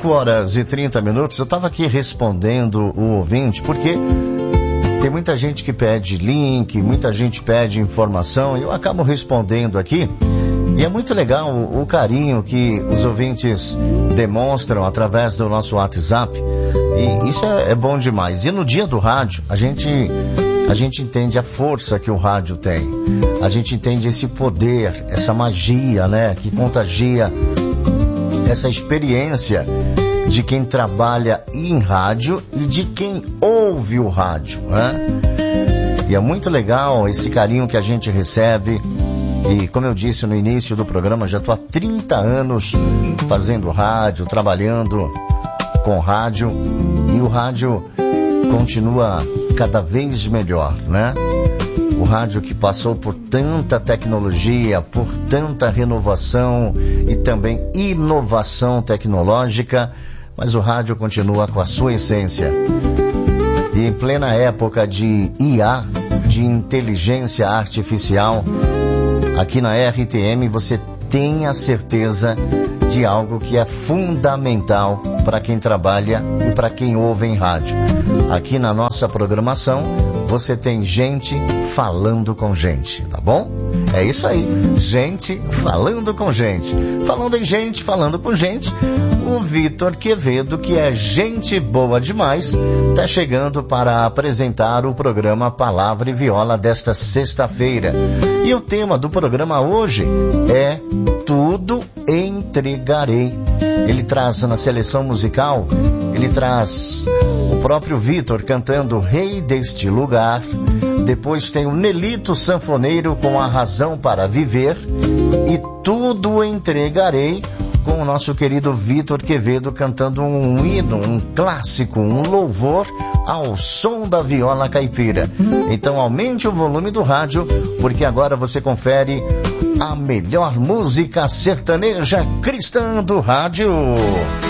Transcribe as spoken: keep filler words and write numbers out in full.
cinco horas e trinta minutos, eu estava aqui respondendo o ouvinte, porque tem muita gente que pede link, muita gente pede informação, e eu acabo respondendo aqui. E é muito legal o, o carinho que os ouvintes demonstram através do nosso WhatsApp. E isso é, é bom demais. E no dia do rádio, a gente, a gente entende a força que o rádio tem. A gente entende esse poder, essa magia, né, que contagia essa experiência de quem trabalha em rádio e de quem ouve o rádio, né? E é muito legal esse carinho que a gente recebe. E como eu disse no início do programa, já estou há trinta anos fazendo rádio, trabalhando com rádio, e o rádio continua cada vez melhor, né? O rádio que passou por tanta tecnologia, por tanta renovação e também inovação tecnológica, mas o rádio continua com a sua essência. E em plena época de I A, de inteligência artificial, aqui na R T M você tem a certeza de algo que é fundamental para quem trabalha e para quem ouve em rádio. Aqui na nossa programação você tem gente falando com gente, tá bom? É isso aí, gente falando com gente. Falando em gente, falando com gente, o Vitor Quevedo, que é gente boa demais, tá chegando para apresentar o programa Palavra e Viola desta sexta-feira. E o tema do programa hoje é Tudo Entregarei. Ele traz na seleção musical, ele traz o próprio Vitor cantando Rei deste Lugar. Depois tem o Nelito Sanfoneiro com A Razão para Viver. E Tudo Entregarei com o nosso querido Vitor Quevedo cantando um hino, um clássico, um louvor ao som da viola caipira. Então aumente o volume do rádio, porque agora você confere a melhor música sertaneja cristã do rádio.